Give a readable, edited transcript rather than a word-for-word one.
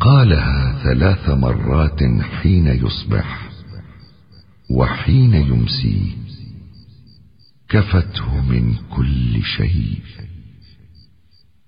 قالها 3 مرات حين يصبح وحين يمسي، كفته من كل شيء.